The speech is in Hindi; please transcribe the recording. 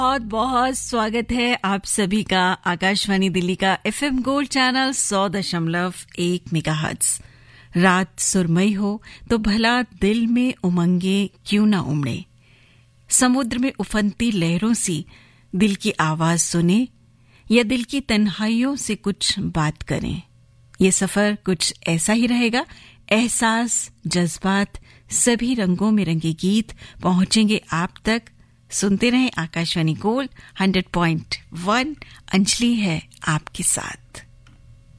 बहुत बहुत स्वागत है आप सभी का आकाशवाणी दिल्ली का एफएम गोल्ड चैनल 100.1 मेगाहर्ट्ज। रात सुरमई हो तो भला दिल में उमंगे क्यों ना उमड़े। समुद्र में उफनती लहरों सी दिल की आवाज सुने या दिल की तन्हाइयों से कुछ बात करें। ये सफर कुछ ऐसा ही रहेगा। एहसास, जज्बात, सभी रंगों में रंगे गीत पहुंचेंगे आप तक। सुनते रहें आकाशवाणी गोल्ड 100.1। अंजलि है आपके साथ।